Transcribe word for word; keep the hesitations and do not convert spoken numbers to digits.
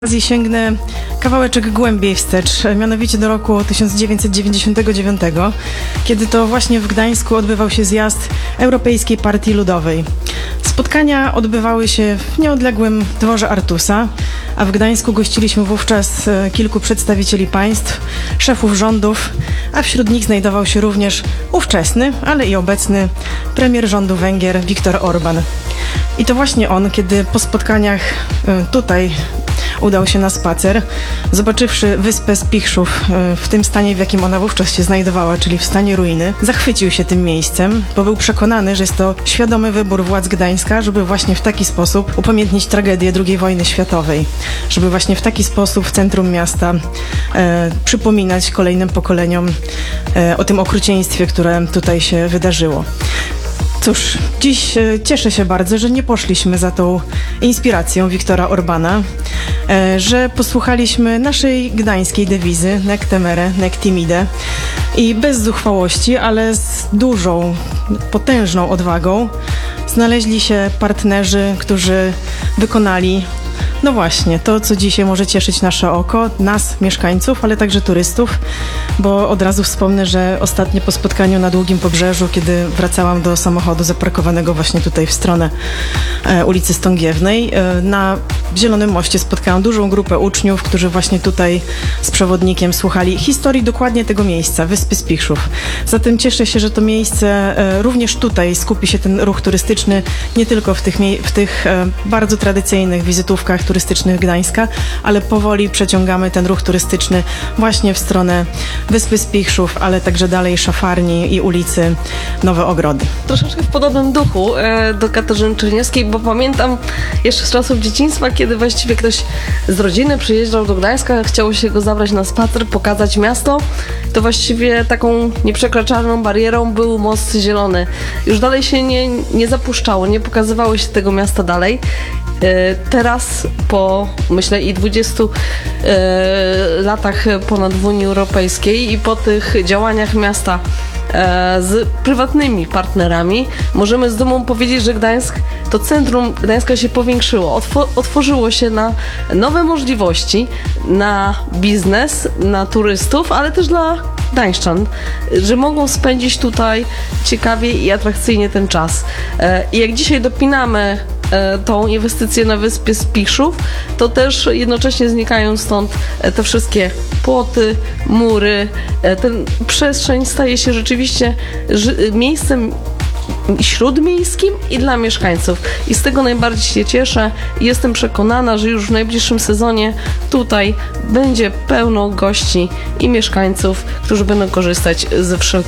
okazji sięgnę kawałeczek głębiej wstecz, mianowicie do roku tysiąc dziewięćset dziewięćdziesiątego dziewiątego, kiedy to właśnie w Gdańsku odbywał się zjazd Europejskiej Partii Ludowej. Spotkania odbywały się w nieodległym dworze Artusa, a w Gdańsku gościliśmy wówczas kilku przedstawicieli państw, szefów rządów, a wśród nich znajdował się również ówczesny, ale i obecny premier rządu Węgier Viktor Orban. I to właśnie on, kiedy po spotkaniach tutaj udał się na spacer, zobaczywszy wyspę Spichrzów w tym stanie, w jakim ona wówczas się znajdowała, czyli w stanie ruiny, zachwycił się tym miejscem, bo był przekonany, że jest to świadomy wybór władz Gdańska, żeby właśnie w taki sposób upamiętnić tragedię drugiej wojny światowej, żeby właśnie w taki sposób w centrum miasta e, przypominać kolejnym pokoleniom e, o tym okrucieństwie, które tutaj się wydarzyło. Cóż, dziś cieszę się bardzo, że nie poszliśmy za tą inspiracją Viktora Orbana, że posłuchaliśmy naszej gdańskiej dewizy nec temere, nec timide i bez zuchwałości, ale z dużą, potężną odwagą znaleźli się partnerzy, którzy wykonali no właśnie, to co dzisiaj może cieszyć nasze oko, nas, mieszkańców, ale także turystów, bo od razu wspomnę, że ostatnio po spotkaniu na Długim Pobrzeżu, kiedy wracałam do samochodu zaparkowanego właśnie tutaj w stronę e, ulicy Stągiewnej, e, na Zielonym Moście spotkałam dużą grupę uczniów, którzy właśnie tutaj z przewodnikiem słuchali historii dokładnie tego miejsca, Wyspy Spichrzów. Zatem cieszę się, że to miejsce e, również tutaj skupi się ten ruch turystyczny, nie tylko w tych, w tych e, bardzo tradycyjnych wizytówkach turystycznych Gdańska, ale powoli przeciągamy ten ruch turystyczny właśnie w stronę Wyspy Spichrzów, ale także dalej Szafarni i ulicy Nowe Ogrody. Troszeczkę w podobnym duchu e, do Katarzyny Czerniewskiej, bo pamiętam jeszcze z czasów dzieciństwa, kiedy właściwie ktoś z rodziny przyjeżdżał do Gdańska, chciało się go zabrać na spacer, pokazać miasto, to właściwie taką nieprzekraczalną barierą był Most Zielony. Już dalej się nie, nie zapuszczało, nie pokazywało się tego miasta dalej. Teraz po, myślę, i dwudziestu e, latach ponad w Unii Europejskiej i po tych działaniach miasta e, z prywatnymi partnerami, możemy z dumą powiedzieć, że Gdańsk, to centrum Gdańska się powiększyło, otw- otworzyło się na nowe możliwości, na biznes, na turystów, ale też dla gdańszczan, że mogą spędzić tutaj ciekawie i atrakcyjnie ten czas. E, I jak dzisiaj dopinamy tą inwestycję na Wyspie Spichrzów, to też jednocześnie znikają stąd te wszystkie płoty, mury. Ten przestrzeń staje się rzeczywiście miejscem śródmiejskim i dla mieszkańców. I z tego najbardziej się cieszę i jestem przekonana, że już w najbliższym sezonie tutaj będzie pełno gości i mieszkańców, którzy będą korzystać ze wszelkich